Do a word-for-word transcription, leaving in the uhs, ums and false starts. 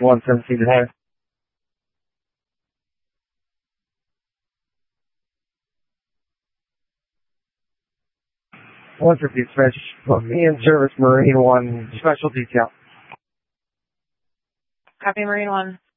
one seventeen to have. one fifty Fish, in service, Marine one, special detail. Copy, Marine one.